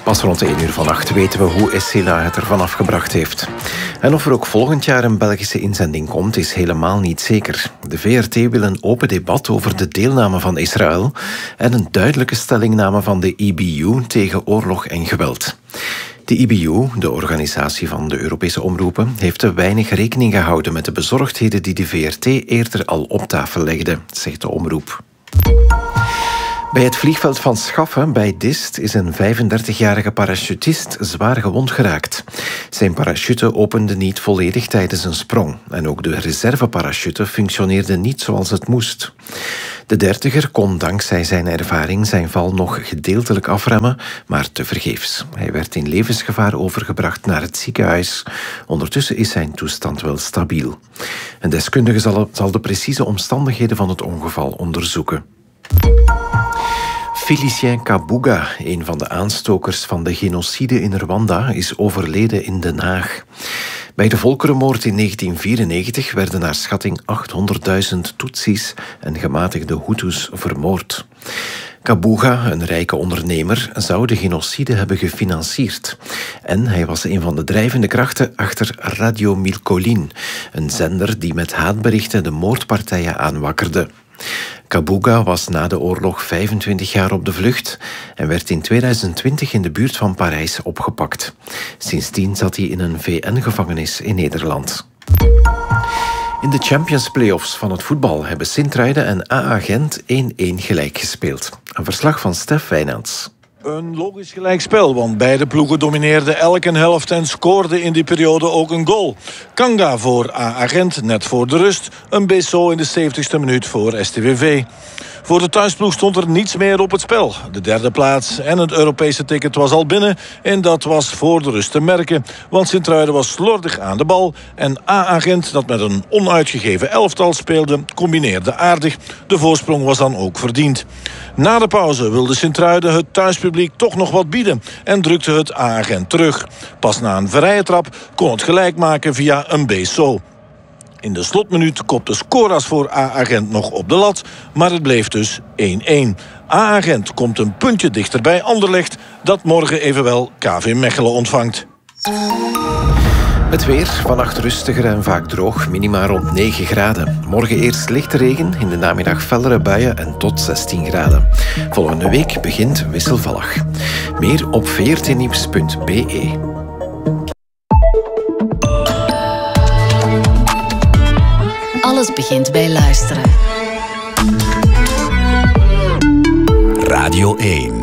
Pas rond 1 uur vannacht weten we hoe Essela het ervan afgebracht heeft. En of er ook volgend jaar een Belgische inzending komt, is helemaal niet zeker. De VRT wil een open debat over de deelname van Israël en een duidelijke stellingname van de EBU tegen oorlog en geweld. De EBU, de organisatie van de Europese omroepen, heeft te weinig rekening gehouden met de bezorgdheden die de VRT eerder al op tafel legde, zegt de omroep. Bij het vliegveld van Schaffen bij Dist is een 35-jarige parachutist zwaar gewond geraakt. Zijn parachute opende niet volledig tijdens een sprong en ook de reserveparachute functioneerde niet zoals het moest. De dertiger kon dankzij zijn ervaring zijn val nog gedeeltelijk afremmen, maar tevergeefs. Hij werd in levensgevaar overgebracht naar het ziekenhuis. Ondertussen is zijn toestand wel stabiel. Een deskundige zal de precieze omstandigheden van het ongeval onderzoeken. Félicien Kabuga, een van de aanstokers van de genocide in Rwanda, is overleden in Den Haag. Bij de volkerenmoord in 1994 werden naar schatting 800.000 Tutsis en gematigde Hutus vermoord. Kabuga, een rijke ondernemer, zou de genocide hebben gefinancierd. En hij was een van de drijvende krachten achter Radio Milcolin, een zender die met haatberichten de moordpartijen aanwakkerde. Kabuga was na de oorlog 25 jaar op de vlucht en werd in 2020 in de buurt van Parijs opgepakt. Sindsdien zat hij in een VN-gevangenis in Nederland. In de Champions Playoffs van het voetbal hebben Sint-Truiden en AA Gent 1-1 gelijk gespeeld. Een verslag van Stef Wijnands. Een logisch gelijkspel, want beide ploegen domineerden elk een helft en scoorden in die periode ook een goal. Kanga voor AA Gent, net voor de rust. Een Besso in de 70ste minuut voor STVV. Voor de thuisploeg stond er niets meer op het spel. De derde plaats en het Europese ticket was al binnen. En dat was voor de rust te merken. Want Sint-Truiden was slordig aan de bal. En AA Gent, dat met een onuitgegeven elftal speelde, combineerde aardig. De voorsprong was dan ook verdiend. Na de pauze wilde Sint-Truiden het thuispubliek toch nog wat bieden. En drukte het AA Gent terug. Pas na een vrije trap kon het gelijk maken via een Besso. In de slotminuut kopte Skoras voor AA Gent nog op de lat, maar het bleef dus 1-1. AA Gent komt een puntje dichter bij Anderlecht, dat morgen evenwel KV Mechelen ontvangt. Het weer, vannacht rustiger en vaak droog, minima rond 9 graden. Morgen eerst lichte regen, in de namiddag fellere buien en tot 16 graden. Volgende week begint wisselvallig. Meer op vrtnieuws.be. Alles begint bij luisteren. Radio 1.